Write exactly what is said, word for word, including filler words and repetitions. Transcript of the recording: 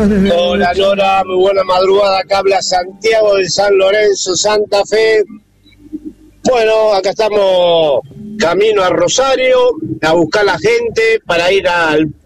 Hola Nora, muy buena madrugada, acá habla Santiago de San Lorenzo, Santa Fe. Bueno, acá estamos camino a Rosario, a buscar la gente para ir al